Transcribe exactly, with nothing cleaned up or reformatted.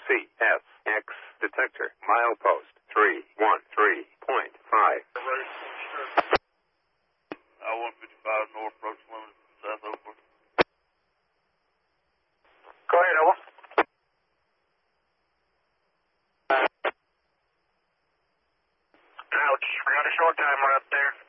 C S X detector. Milepost three one three point five. I one fifty-five north approach limit South Oakland. Go ahead, over. Ouch, we got a short timer up there.